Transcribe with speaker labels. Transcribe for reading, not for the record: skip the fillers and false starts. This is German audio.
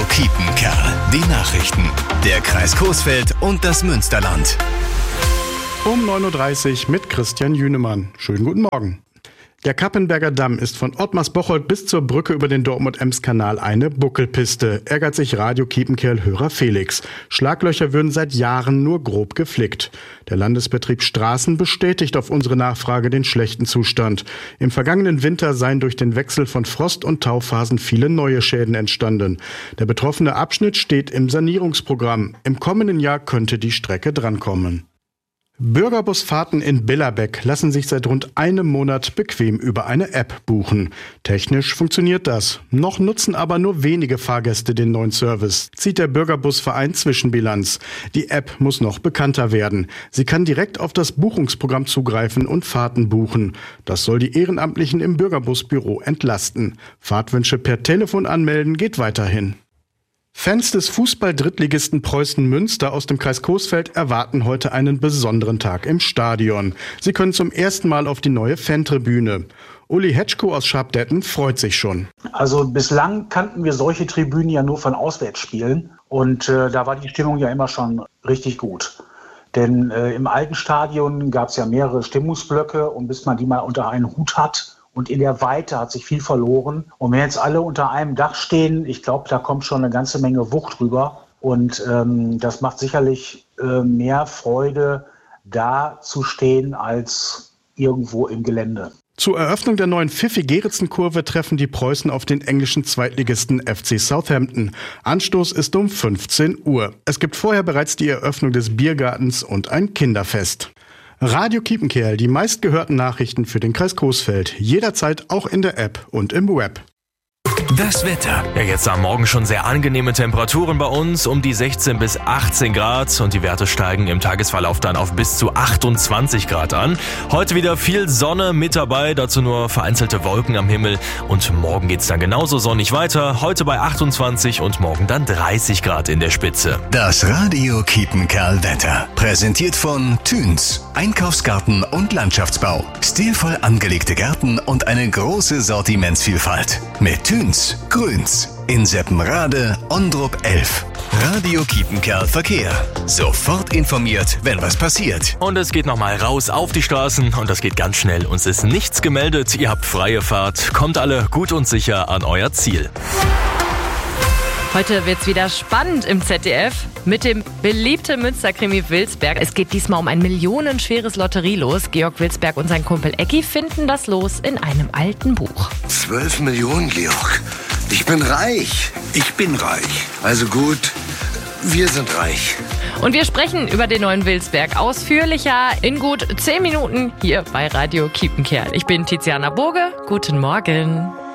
Speaker 1: Kiepenkerl. Die Nachrichten. Der Kreis Coesfeld und das Münsterland.
Speaker 2: Um 9.30 Uhr mit Christian Jünemann. Schönen guten Morgen. Der Kappenberger Damm ist von Ottmarsbocholt bis zur Brücke über den Dortmund-Ems-Kanal eine Buckelpiste, ärgert sich Radio Kiepenkerl-Hörer Felix. Schlaglöcher würden seit Jahren nur grob geflickt. Der Landesbetrieb Straßen bestätigt auf unsere Nachfrage den schlechten Zustand. Im vergangenen Winter seien durch den Wechsel von Frost- und Tauphasen viele neue Schäden entstanden. Der betroffene Abschnitt steht im Sanierungsprogramm. Im kommenden Jahr könnte die Strecke drankommen. Bürgerbusfahrten in Billerbeck lassen sich seit rund einem Monat bequem über eine App buchen. Technisch funktioniert das. Noch nutzen aber nur wenige Fahrgäste den neuen Service, zieht der Bürgerbusverein Zwischenbilanz. Die App muss noch bekannter werden. Sie kann direkt auf das Buchungsprogramm zugreifen und Fahrten buchen. Das soll die Ehrenamtlichen im Bürgerbusbüro entlasten. Fahrtwünsche per Telefon anmelden geht weiterhin. Fans des Fußball-Drittligisten Preußen Münster aus dem Kreis Coesfeld erwarten heute einen besonderen Tag im Stadion. Sie können zum ersten Mal auf die neue Fantribüne. Uli Hetschko aus Scharpdetten freut sich schon.
Speaker 3: Also bislang kannten wir solche Tribünen ja nur von Auswärtsspielen und da war die Stimmung ja immer schon richtig gut. Denn im alten Stadion gab es ja mehrere Stimmungsblöcke und bis man die mal unter einen Hut hat, und in der Weite hat sich viel verloren. Und wenn jetzt alle unter einem Dach stehen, ich glaube, da kommt schon eine ganze Menge Wucht rüber. Und das macht sicherlich mehr Freude, da zu stehen, als irgendwo im Gelände.
Speaker 2: Zur Eröffnung der neuen Pfiffi-Geritzen-Kurve treffen die Preußen auf den englischen Zweitligisten FC Southampton. Anstoß ist um 15 Uhr. Es gibt vorher bereits die Eröffnung des Biergartens und ein Kinderfest. Radio Kiepenkerl, die meistgehörten Nachrichten für den Kreis Coesfeld. Jederzeit auch in der App und im Web.
Speaker 1: Das Wetter.
Speaker 4: Ja, jetzt am Morgen schon sehr angenehme Temperaturen bei uns, um die 16 bis 18 Grad und die Werte steigen im Tagesverlauf dann auf bis zu 28 Grad an. Heute wieder viel Sonne mit dabei, dazu nur vereinzelte Wolken am Himmel und morgen geht's dann genauso sonnig weiter. Heute bei 28 und morgen dann 30 Grad in der Spitze.
Speaker 1: Das Radio Kiepenkerl Wetter. Präsentiert von Thüns. Einkaufsgarten und Landschaftsbau. Stilvoll angelegte Gärten und eine große Sortimentsvielfalt. Mit Thüns. Grüns. In Seppenrade, Ondrup 11. Radio Kiepenkerl Verkehr. Sofort informiert, wenn was passiert.
Speaker 4: Und es geht nochmal raus auf die Straßen und das geht ganz schnell. Uns ist nichts gemeldet, ihr habt freie Fahrt. Kommt alle gut und sicher an euer Ziel.
Speaker 5: Heute wird's wieder spannend im ZDF mit dem beliebten Münsterkrimi Wilsberg. Es geht diesmal um ein millionenschweres Lotterielos. Georg Wilsberg und sein Kumpel Ecki finden das Los in einem alten Buch.
Speaker 6: 12 Millionen, Georg. Ich bin reich. Ich bin reich. Also gut, wir sind reich.
Speaker 5: Und wir sprechen über den neuen Wilsberg ausführlicher in gut 10 Minuten hier bei Radio Kiepenkerl. Ich bin Tiziana Burge. Guten Morgen.